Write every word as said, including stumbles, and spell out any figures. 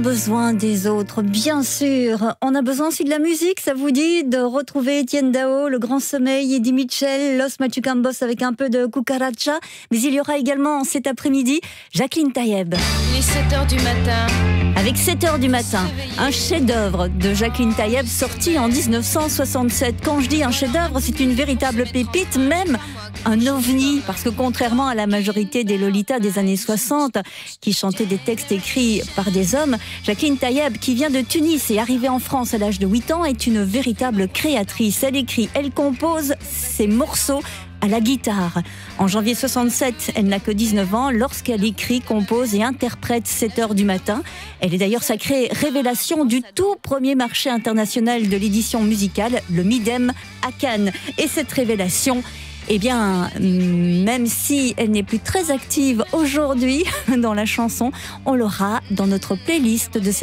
Besoin des autres, bien sûr. On a besoin aussi de la musique, ça vous dit de retrouver Étienne Dao, Le Grand Sommeil, Eddie Mitchell, Los Machucambos avec un peu de cucaracha. Mais il y aura également cet après-midi Jacqueline Tayeb. Il est sept heures du matin. Avec sept heures du matin, un chef-d'œuvre de Jacqueline Tayeb sorti en dix-neuf cent soixante-sept. Quand je dis un chef-d'œuvre, c'est une véritable pépite, même un ovni, parce que contrairement à la majorité des Lolitas des années soixante, qui chantaient des textes écrits par des hommes, Jacqueline Tayeb, qui vient de Tunis et arrivée en France à l'âge de huit ans, est une véritable créatrice. Elle écrit, elle compose ses morceaux à la guitare. En janvier soixante-sept, elle n'a que dix-neuf ans lorsqu'elle écrit, compose et interprète sept heures du matin. Elle est d'ailleurs sacrée révélation du tout premier marché international de l'édition musicale, le Midem à Cannes. Et cette révélation, eh bien, même si elle n'est plus très active aujourd'hui dans la chanson, on l'aura dans notre playlist de cette